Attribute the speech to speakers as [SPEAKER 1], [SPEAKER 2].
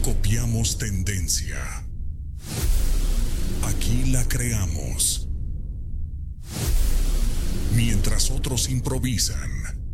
[SPEAKER 1] copiamos tendencia. Aquí la creamos. Mientras otros improvisan,